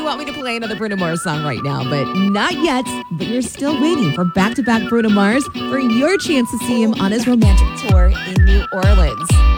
want me to play another Bruno Mars song right now, but not yet. But you're still waiting for back-to-back Bruno Mars for your chance to see him on his romantic tour in New Orleans.